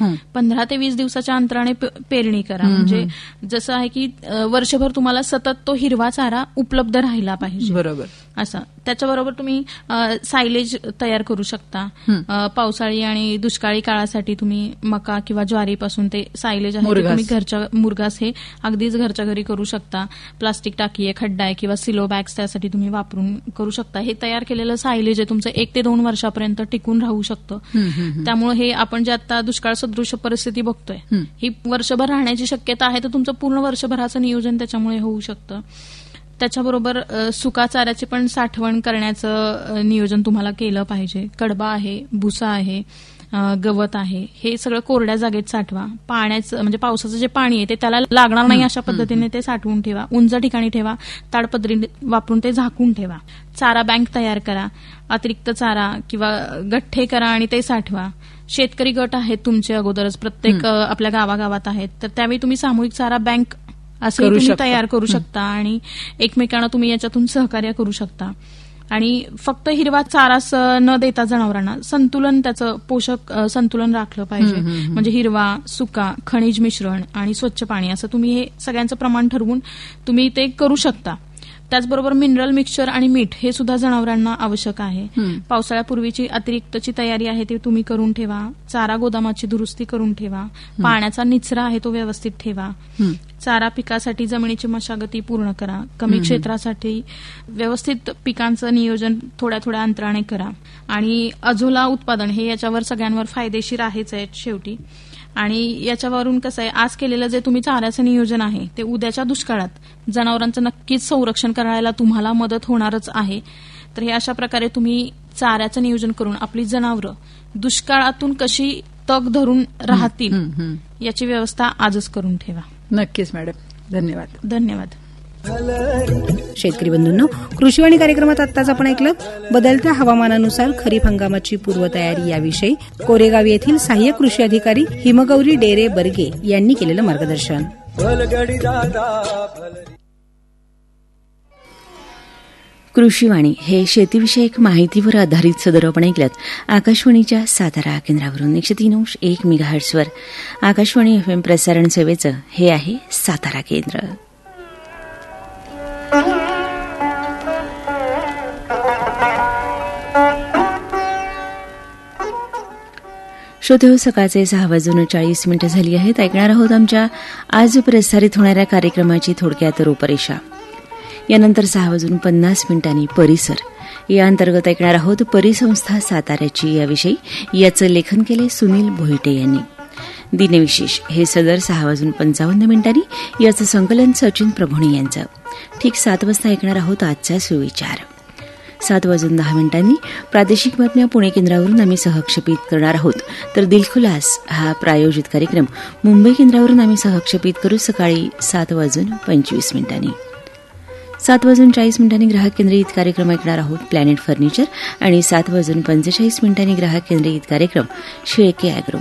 15 ते 20 दिवसाच्या अंतराने पेरणी करा. म्हणजे जसं आहे की वर्षभर तुम्हाला सतत तो हिरवा चारा उपलब्ध राहिला पाहिजे. बरोबर. असं. त्याच्याबरोबर तुम्ही सायलेज तयार करू शकता. पावसाळी आणि दुष्काळी काळासाठी तुम्ही मका किंवा ज्वारीपासून ते सायलेज आहे ते तुम्ही घरच्या मुरघास हे अगदीच घरच्या घरी करू शकता. प्लास्टिक टाकी आहे, खड्डा आहे किंवा सिलो बॅग्स त्यासाठी तुम्ही वापरून करू शकता. हे तयार केलेलं सायलेज आहे तुमचं 1 ते 2 वर्षापर्यंत टिकून राहू शकतं. त्यामुळे हे आपण जे आता दुष्काळ सदृश परिस्थिती बघतोय ही वर्षभर राहण्याची शक्यता आहे, तर तुमचं पूर्ण वर्षभराचं नियोजन त्याच्यामुळे होऊ शकतं. त्याच्याबरोबर सुका चाऱ्याची पण साठवण करण्याचं नियोजन तुम्हाला केलं पाहिजे. कडबा आहे, भुसा आहे, गवत आहे, हे सगळं कोरड्या जागेत साठवा. पाण्याचं म्हणजे पावसाचं जे पाणी आहे ते त्याला लागणार नाही अशा पद्धतीने ते साठवून ठेवा. उंच ठिकाणी ठेवा. ताडपत्री वापरून ते झाकून ठेवा. चारा बँक तयार करा. अतिरिक्त चारा किंवा गठ्ठे करा आणि ते साठवा. शेतकरी गट आहेत तुमचे अगोदरच प्रत्येक आपल्या गावागावात आहेत, तर त्यावेळी तुम्ही सामूहिक चारा बँक असं तुम्ही तयार करू शकता आणि एकमेकांना तुम्ही याच्यातून सहकार्य करू शकता. आणि फक्त हिरवा चाराच न देता जनावरांना संतुलन, त्याचं पोषक संतुलन राखलं पाहिजे. म्हणजे हिरवा, सुका, खनिज मिश्रण आणि स्वच्छ पाणी असं तुम्ही हे सगळ्यांचं प्रमाण ठरवून तुम्ही ते करू शकता. त्याचबरोबर मिनरल मिक्सचर आणि मीठ हे सुद्धा जनावरांना आवश्यक आहे. पावसाळ्यापूर्वीची अतिरिक्तची तयारी आहे ती तुम्ही करून ठेवा. चारा गोदामाची दुरुस्ती करून ठेवा. पाण्याचा निचरा आहे तो व्यवस्थित ठेवा. चारा पिकासाठी जमिनीची मशागती पूर्ण करा. कमी क्षेत्रासाठी व्यवस्थित पिकांचं नियोजन थोड्या थोड्या अंतराने करा. आणि अझोला उत्पादन हे याच्यावर सगळ्यांवर फायदेशीर आहेच आहे शेवटी. आणि याच्यावरून कसं आहे, आज केलेलं जे तुम्ही चाऱ्याचं नियोजन आहे ते उद्याच्या दुष्काळात जनावरांचं नक्कीच संरक्षण करायला तुम्हाला मदत होणारच आहे. तर हे अशा प्रकारे तुम्ही चाऱ्याचं नियोजन करून आपली जनावरं दुष्काळातून कशी तग धरून राहतील याची व्यवस्था आजच करून ठेवा. नक्कीच मॅडम. धन्यवाद. धन्यवाद. शेतकरी बंधूंनो, कृषीवाणी कार्यक्रमात आत्ताच आपण ऐकलं बदलत्या हवामानानुसार खरीप हंगामाची पूर्वतयारी याविषयी कोरेगाव येथील सहाय्यक कृषी अधिकारी हिमगौरी डेरे बर्गे यांनी केलेलं मार्गदर्शन. कृषीवाणी हे शेतीविषयक माहितीवर आधारित सदर आपण ऐकल्यात आकाशवाणीच्या सातारा केंद्रावरून 103.1 मेगाहर्ट्झवर. आकाशवाणी FM प्रसारण सेवेचं हे आहे सातारा केंद्र. श्रोतेहो, सकाळचे 6:40 झाली आहेत. ऐकणार आहोत आमच्या आज प्रसारित होणाऱ्या कार्यक्रमाची थोडक्यात रूपरेषा. यानंतर 6:50 परिसर या अंतर्गत ऐकणार आहोत परिसंस्था साताऱ्याची याविषयी. याचं लेखन केले सुनील भोईटे यांनी. दिनविशेष हे सदर 6:55 याचं संकलन सचिन प्रभुणे यांचं. ठीक 7 वाजता ऐकणार आहोत आजचा सुविचार. 7:10 प्रादेशिक बातम्या पुणे केंद्रावरून आम्ही सहक्षेपित करणार आहोत. तर दिलखुलास हा प्रायोजित कार्यक्रम मुंबई केंद्रावरून आम्ही सहक्षेपित करू सकाळी 7:25. 7:40 ग्राहक केंद्रित कार्यक्रम ऐकणार आहोत प्लॅनेट फर्निचर. आणि 7:45 ग्राहक केंद्रित कार्यक्रम शेळके अॅग्रो.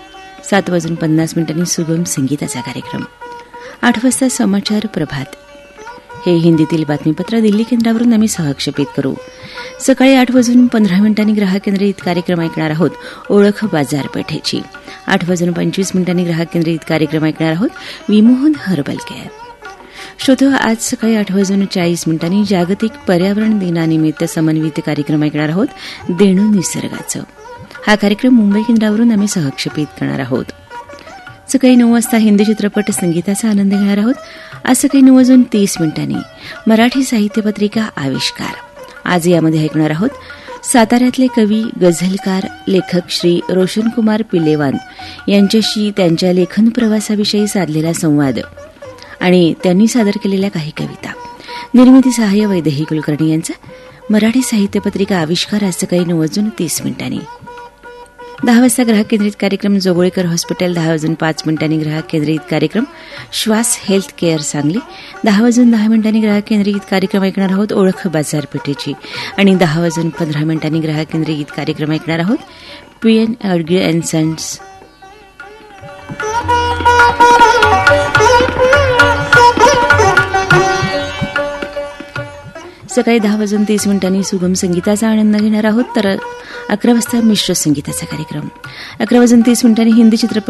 7:50 सुगम संगीताचा कार्यक्रम. 8 वाजता समाचार प्रभात हे हिंदीतील बातमीपत्र दिल्ली केंद्रावरून आम्ही सहक्षेपित करू. सकाळी 8:15 ग्राहक केंद्रित कार्यक्रम ऐकणार आहोत ओळख बाजारपेठेची. 8:25 ग्राहक केंद्रित कार्यक्रम ऐकणार आहोत विमोहन हर्बल केअर. श्रोते, आज सकाळी 8:40 जागतिक पर्यावरण दिनानिमित्त समन्वित कार्यक्रम ऐकणार आहोत देणू निसर्गाचं. हा कार्यक्रम मुंबई केंद्रावरून आम्ही सहक्षेपित करणार आहोत. सकाळी 9 वाजता हिंदी चित्रपट संगीताचा आनंद घेणार आहोत. आज सकाळी 9:30 मराठी साहित्य पत्रिका आविष्कार. आज यामध्ये ऐकणार आहोत साताऱ्यातले कवी, गझलकार, लेखक श्री रोशनकुमार पिलेवान यांच्याशी त्यांच्या लेखन प्रवासाविषयी साधलेला संवाद आणि त्यांनी सादर केलेल्या काही कविता. निर्मिती सहाय्य वैदेही कुलकर्णी यांचं. मराठी साहित्य पत्रिका आविष्कार आज सकाळी 9:30. 10 वाजता ग्राहक केंद्रित कार्यक्रम जोगळेकर हॉस्पिटल. 10:05 ग्राहक केंद्रित कार्यक्रम श्वास हेल्थ केअर सांगली. 10:10 ग्राहक केंद्रित कार्यक्रम ऐकणार आहोत ओळख बाजारपेठेची. आणि 10:15 ग्राहक केंद्रित कार्यक्रम ऐकणार आहोत PN अडगे अँड सन्स. सकाळी 10:30 सुगम संगीताचा आनंद घेणार आहोत. तर 11 वाजता मिश्र संगीताचा कार्यक्रम. 11:30 हिंदी चित्रपट